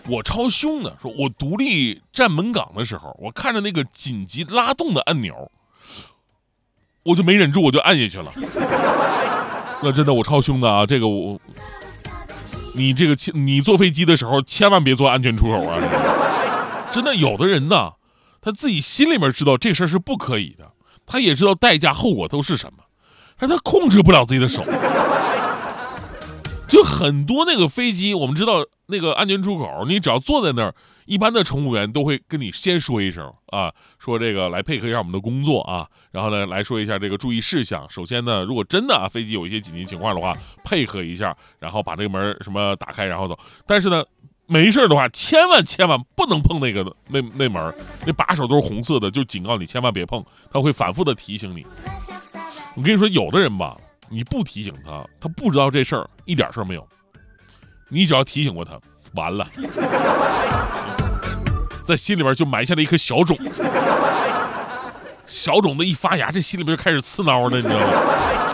我超凶的，说我独立站门岗的时候，我看着那个紧急拉动的按钮，我就没忍住，我就按下去了。那真的我超凶的啊！这个你坐飞机的时候千万别坐安全出口啊！真的，有的人呢，他自己心里面知道这事儿是不可以的，他也知道代价后果都是什么，但他控制不了自己的手。就很多那个飞机，我们知道那个安全出口，你只要坐在那儿，一般的乘务员都会跟你先说一声啊，说这个来配合一下我们的工作啊，然后呢来说一下这个注意事项。首先呢，如果真的飞机有一些紧急情况的话，配合一下，然后把这个门什么打开，然后走。但是呢，没事的话，千万不能碰那门，那把手都是红色的，就警告你千万别碰，他会反复的提醒你。我跟你说，有的人吧，你不提醒他，他不知道这事儿，一点事儿没有。你只要提醒过他，完了，在心里边就埋下了一颗小种子。小种子一发芽，这心里边就开始刺挠了，你知道吗？